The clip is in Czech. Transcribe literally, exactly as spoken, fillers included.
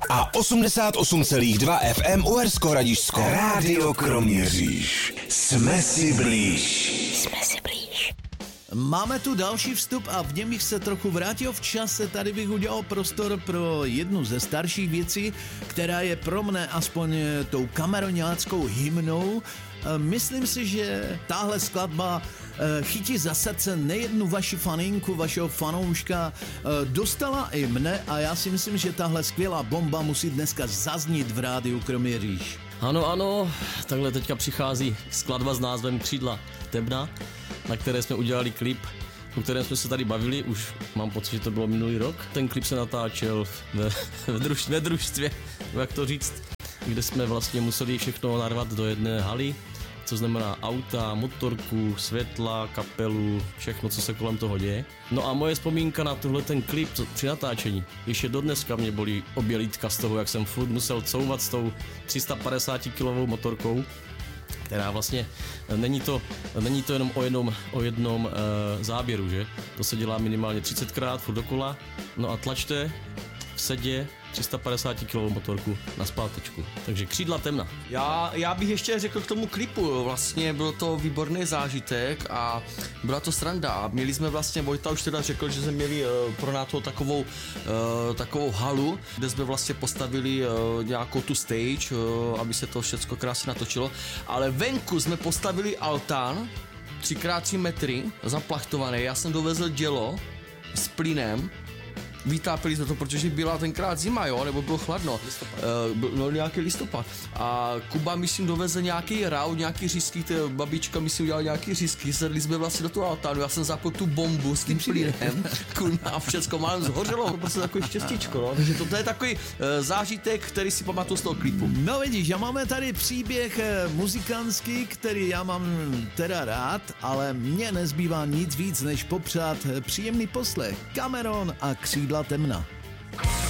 a osmdesát osm celá dva F M Uhersko-Hradišťsko. Rádio Kroměříž. Jsme si blíž. Jsme si blíž. Máme tu další vstup a v něm bych se trochu vrátil v čase. Tady bych udělal prostor pro jednu ze starších věcí, která je pro mne aspoň tou kameroňáckou hymnou. Myslím si, že tahle skladba chytí za srdce nejednu vaši faninku, vašeho fanouška, dostala i mne a já si myslím, že tahle skvělá bomba musí dneska zaznít v rádiu Kroměříž. Ano, ano, takhle teďka přichází skladba s názvem Křídla temna, na které jsme udělali klip, o kterém jsme se tady bavili, už mám pocit, že to bylo minulý rok. Ten klip se natáčel ve, ve, druž, ve družstvě, jak to říct, kde jsme vlastně museli všechno narvat do jedné haly, co znamená auta, motorku, světla, kapelu, všechno, co se kolem toho děje. No a moje vzpomínka na tohle ten klip při natáčení, ještě dodneska mě bolí obě lítka z toho, jak jsem furt musel couvat s tou tři sta padesát kilovou motorkou, která vlastně není to, není to jenom o jednom, o jednom e, záběru, že? To se dělá minimálně třicetkrát furt dokola, no a tlačte v sedě tři sta padesát kilovou motorku na zpátečku. Takže Křídla temna. Já, já bych ještě řekl k tomu klipu, vlastně byl to výborný zážitek a byla to sranda. Měli jsme vlastně, Vojta už teda řekl, že jsme měli uh, pro nás takovou, uh, takovou halu, kde jsme vlastně postavili uh, nějakou tu stage, uh, aby se to všechno krásně natočilo, ale venku jsme postavili altán, tři krát tři metry, zaplachtovaný, já jsem dovezl dělo s plynem, vytápili jsme to, protože byla tenkrát zima, jo, nebo bylo chladno. Uh, no nějaký listopad. A Kuba, myslím, dovezl nějaký rau, nějaký řízky, babička, myslím, udělala nějaký řízky, sedli jsme vlastně do toho altánu, já jsem zapl tu bombu s tím plynem, a všecko málem zhořelo, to prostě takový štěstíčko, no. Takže to, to je takový uh, zážitek, který si pamatuju z toho klipu. No vidíš, já máme tady příběh muzikantský, který já mám teda rád, ale mně nezbývá nic víc, než popřát příjemný poslech. Cameron a Křídla temna.